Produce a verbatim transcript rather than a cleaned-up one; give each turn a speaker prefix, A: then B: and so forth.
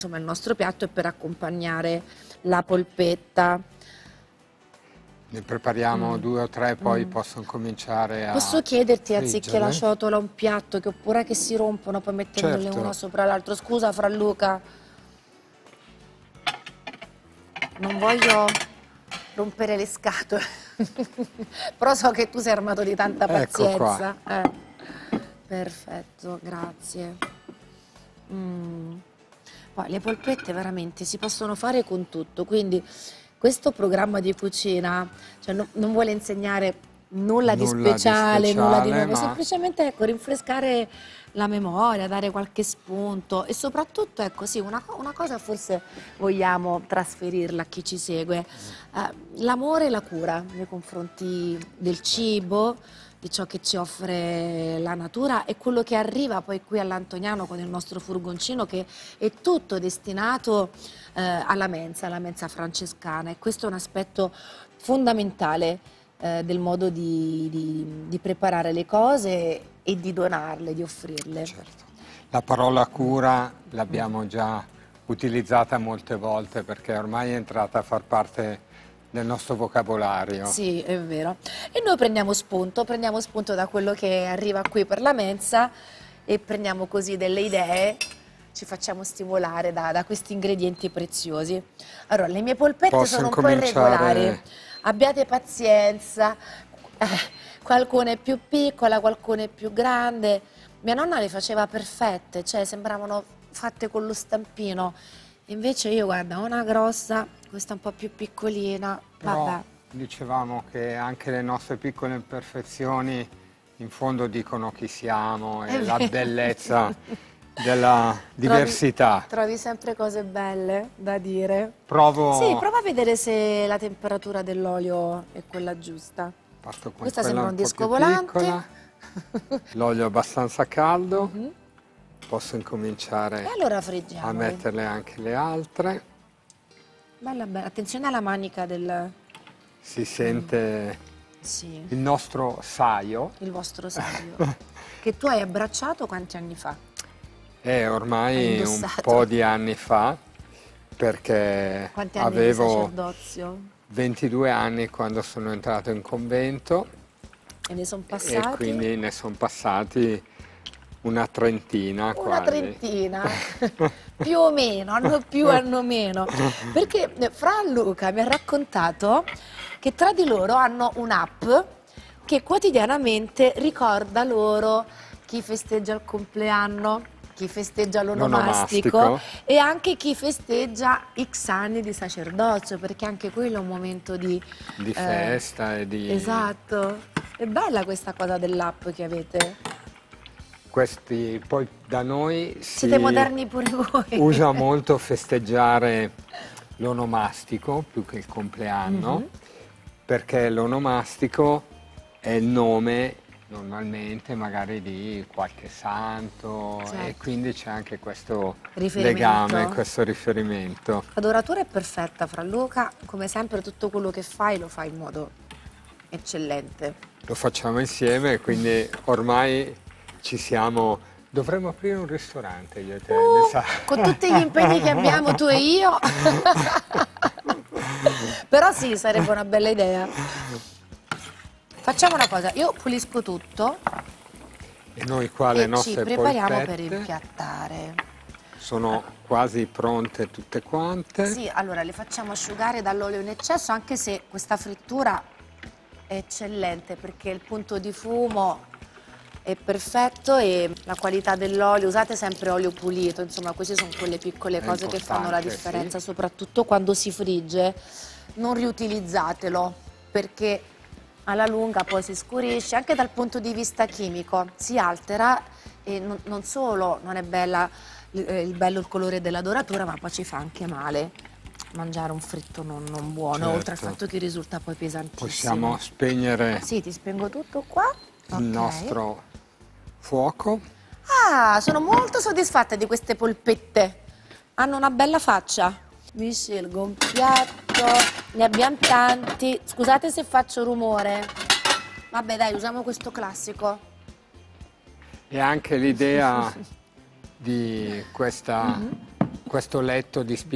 A: insomma il nostro piatto è per accompagnare la polpetta.
B: Ne prepariamo
A: Mm.
B: due o tre, poi
A: Mm.
B: possono cominciare a
A: Posso chiederti, anziché la
B: friggerle?
A: ciotola, un piatto che oppure che si rompono poi mettendole
B: Certo.
A: una sopra l'altro? Scusa, Fra Luca, non voglio rompere le scatole, però so che tu sei armato di tanta
B: Ecco qua.
A: pazienza. Eh. Perfetto, grazie. Mm. Poi le polpette veramente si possono fare con tutto, quindi questo programma di cucina, cioè, no- non vuole insegnare nulla di
B: Nulla di
A: speciale, nulla di
B: speciale,
A: nuovo,
B: ma
A: semplicemente ecco, rinfrescare la memoria, dare qualche spunto e soprattutto ecco sì, una, co- una cosa forse vogliamo trasferirla a chi ci segue, eh, l'amore e la cura nei confronti del cibo, di ciò che ci offre la natura e quello che arriva poi qui all'Antoniano con il nostro furgoncino che è tutto destinato eh, alla mensa, alla mensa francescana, e questo è un aspetto fondamentale eh, del modo di, di- di preparare le cose e di donarle, di offrirle.
B: certo. La parola cura l'abbiamo già utilizzata molte volte perché ormai è entrata a far parte del nostro vocabolario.
A: Sì, è vero. E noi prendiamo spunto, prendiamo spunto da quello che arriva qui per la mensa e prendiamo così delle idee, ci facciamo stimolare da, da questi ingredienti preziosi. Allora, le mie polpette
B: Posso
A: sono un po' irregolari,
B: incominciare?
A: abbiate pazienza, eh, qualcuna è più piccola, qualcuna è più grande. Mia nonna le faceva perfette, cioè sembravano fatte con lo stampino. Invece io, guarda, una grossa, questa un po' più piccolina,
B: Però
A: vabbè.
B: dicevamo che anche le nostre piccole imperfezioni in fondo dicono chi siamo
A: È
B: e la
A: vero.
B: bellezza della
A: Trovi,
B: diversità.
A: trovi sempre cose belle da dire?
B: Provo,
A: Sì, prova a vedere se la temperatura dell'olio è quella giusta.
B: parto con
A: Questa
B: quella
A: sembra
B: un
A: un
B: po'
A: disco
B: più
A: volante.
B: piccola, l'olio è abbastanza caldo,
A: Mhm.
B: posso
A: E
B: incominciare
A: allora
B: a
A: friggiamole.
B: metterle anche le altre.
A: Bella, bella. Attenzione alla manica del...
B: Si sente
A: Sì,
B: il nostro saio.
A: il vostro saio. Che tu hai abbracciato quanti anni fa?
B: È
A: Hai
B: ormai un
A: indossato.
B: po' di anni fa, perché
A: Quanti anni di
B: avevo
A: sacerdozio?
B: ventidue anni quando sono entrato in convento
A: E ne sono
B: e
A: passati?
B: quindi ne sono passati una trentina
A: Una
B: quasi.
A: trentina, più o meno, hanno più, hanno meno. Perché eh, Fra Luca mi ha raccontato che tra di loro hanno un'app che quotidianamente ricorda loro chi festeggia il compleanno, chi festeggia l'onomastico
B: L'onomastico.
A: e anche chi festeggia X anni di sacerdozio, perché anche quello è un momento di...
B: Di
A: eh,
B: festa e di...
A: Esatto. È bella questa cosa dell'app che avete.
B: Questi, poi da noi
A: Siete
B: si
A: moderni pure voi.
B: usa molto festeggiare l'onomastico più che il compleanno,
A: Mhm.
B: perché l'onomastico è il nome normalmente magari di qualche santo e
A: Certo.
B: quindi c'è anche questo
A: Riferimento.
B: legame, questo riferimento.
A: L'adoratura è perfetta, Fra Luca, come sempre tutto quello che fai lo fai in modo eccellente.
B: Lo facciamo insieme, quindi ormai ci siamo. Dovremmo aprire un ristorante, io e te,
A: Uh,
B: ne sa.
A: con tutti gli impegni che abbiamo tu e io. Però sì, sarebbe una bella idea. Facciamo una cosa, io pulisco tutto
B: E noi qua le
A: e ci
B: nostre
A: prepariamo per
B: polpette
A: impiattare.
B: sono quasi pronte tutte quante.
A: Sì, allora le facciamo asciugare dall'olio in eccesso, anche se questa frittura è eccellente perché il punto di fumo è perfetto e la qualità dell'olio, usate sempre olio pulito, insomma queste sono quelle piccole
B: È
A: cose che fanno la
B: importante,
A: differenza,
B: sì.
A: soprattutto quando si frigge. Non riutilizzatelo perché alla lunga poi si scurisce, anche dal punto di vista chimico, si altera e non, non solo non è bella eh, il bello il colore della doratura, ma poi ci fa anche male mangiare un fritto non, non buono,
B: Certo.
A: oltre al fatto che risulta poi pesantissimo.
B: Possiamo spegnere
A: Sì, ti spengo tutto qua.
B: il
A: Ok.
B: nostro fuoco.
A: Ah, sono molto soddisfatta di queste polpette. Hanno una bella faccia. Mi scelgo un piatto, ne abbiamo tanti. Scusate se faccio rumore. Vabbè, dai, usiamo questo classico.
B: E anche l'idea di questa questo letto di spigolo